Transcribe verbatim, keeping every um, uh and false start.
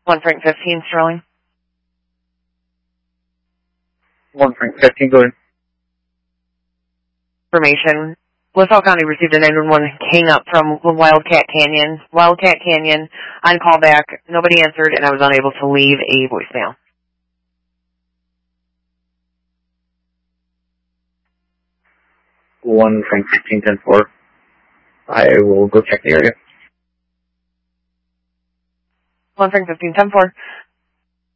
One Frank fifteen, Sterling. One Frank fifteen, go ahead. Information. LaSalle County received a nine one one hang up from Wildcat Canyon. Wildcat Canyon, on callback, nobody answered, and I was unable to leave a voicemail. One Frank fifteen, ten four. I will go check the area. One Frank fifteen, ten four.